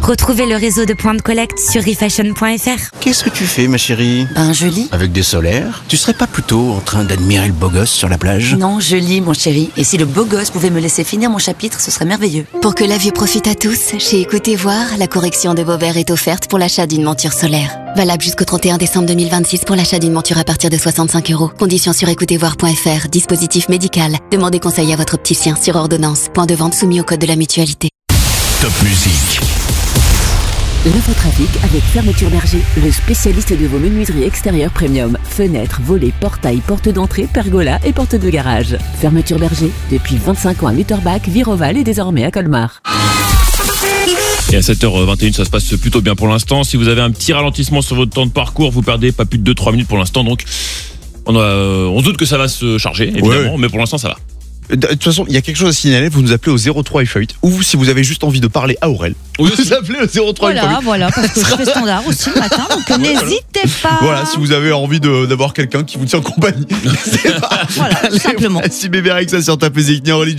Retrouvez le réseau de points de collecte sur refashion.fr. Qu'est-ce que tu fais, ma chérie? Je lis. Avec des solaires? Tu serais pas plutôt en train d'admirer le beau gosse sur la plage? Non, je lis, mon chéri. Et si le beau gosse pouvait me laisser finir mon chapitre, ce serait merveilleux. Pour que la vue profite à tous, chez Écoutez Voir, la correction de vos verres est offerte pour l'achat d'une monture solaire. Valable jusqu'au 31 décembre 2026 pour l'achat d'une monture à partir de 65 €. Conditions sur écoutezvoir.fr. Dispositif médical. Demandez conseil à votre opticien sur ordonnance. Point de vente soumis au code de la mutualité. Top musique. L'infotrafic avec Fermeture Berger, le spécialiste de vos menuiseries extérieures premium. Fenêtres, volets, portails, portes d'entrée, pergolas et portes de garage. Fermeture Berger, depuis 25 ans à Lutterbach, Viroval et désormais à Colmar. Et à 7h21, ça se passe plutôt bien pour l'instant. Si vous avez un petit ralentissement sur votre temps de parcours, vous perdez pas plus de 2-3 minutes pour l'instant. Donc, on se doute que ça va se charger, évidemment, mais pour l'instant, ça va. De toute façon, il y a quelque chose à signaler, vous nous appelez au 03 F8 ou si vous avez juste envie de parler à Aurel, vous nous appelez au 03 F8. Voilà, parce que je fais standard aussi le matin, donc n'hésitez pas. Voilà, si vous avez envie d'avoir quelqu'un qui vous tient en compagnie. Voilà, tout simplement. Si bébé avec ça sur ta musique,